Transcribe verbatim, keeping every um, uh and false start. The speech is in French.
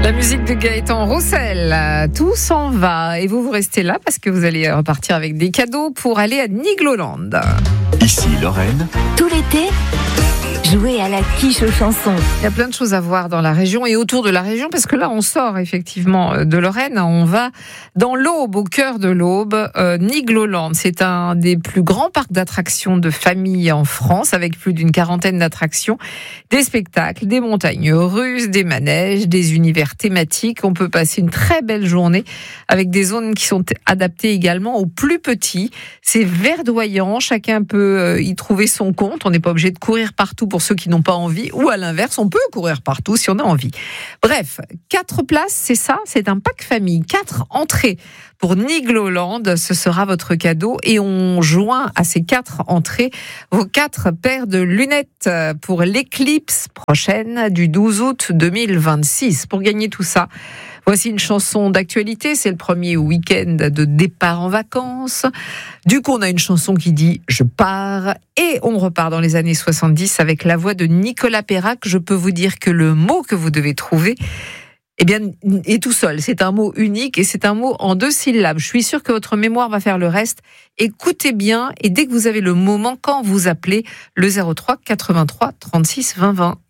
La musique de Gaëtan Roussel, tout s'en va. Et vous, vous restez là parce que vous allez repartir avec des cadeaux pour aller à Nigloland. Ici Lorraine. Tout l'été, jouer à la quiche aux chansons. Il y a plein de choses à voir dans la région et autour de la région, parce que là, on sort effectivement de Lorraine. On va dans l'Aube, au cœur de l'Aube. Euh, Nigloland, c'est un des plus grands parcs d'attractions de famille en France, avec plus d'une quarantaine d'attractions, des spectacles, des montagnes russes, des manèges, des univers thématiques. On peut passer une très belle journée avec des zones qui sont adaptées également aux plus petits. C'est verdoyant, chacun peut y trouver son compte. On n'est pas obligé de courir partout pour ceux qui n'ont pas envie, ou à l'inverse, on peut courir partout si on a envie. Bref, quatre places, c'est ça, c'est un pack famille, quatre entrées pour Nigloland, ce sera votre cadeau, et on joint à ces quatre entrées vos quatre paires de lunettes pour l'éclipse prochaine du douze août deux mille vingt-six. Pour gagner tout ça, voici une chanson d'actualité, c'est le premier week-end de départ en vacances. Du coup, on a une chanson qui dit « Je pars » et on repart dans les années soixante-dix avec la voix de Nicolas Perrac. Je peux vous dire que le mot que vous devez trouver eh bien, est tout seul. C'est un mot unique et c'est un mot en deux syllabes. Je suis sûre que votre mémoire va faire le reste. Écoutez bien et dès que vous avez le mot manquant, vous appelez le zéro trois quatre-vingt-trois trente-six vingt vingt.